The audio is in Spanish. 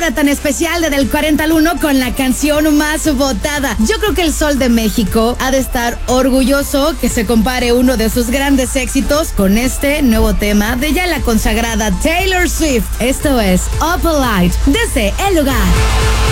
semana tan especial de Del 40 al 1 con la canción más votada. Yo creo que el Sol de México ha de estar orgulloso que se compare uno de sus grandes éxitos con este nuevo tema de ya la consagrada Taylor Swift. Esto es Up All Night desde El Lugar.